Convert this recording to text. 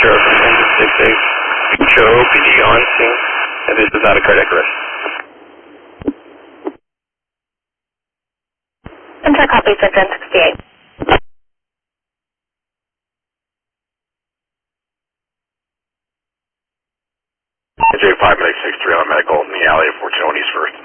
Metro 1068. Show PD on scene, and this is out of cardiac arrest. Enter copy for 1068. 5 medic 63 on medical in the alley of Fortune East first.